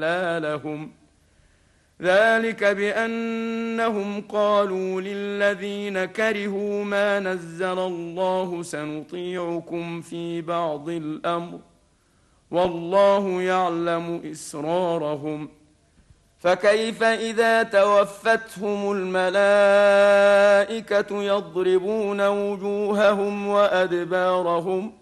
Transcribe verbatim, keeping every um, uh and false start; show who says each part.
Speaker 1: لا لهم ذلك بأنهم قالوا للذين كرهوا ما نزل الله سنطيعكم في بعض الأمر والله يعلم إسرارهم فكيف إذا توفتهم الملائكة يضربون وجوههم وأدبارهم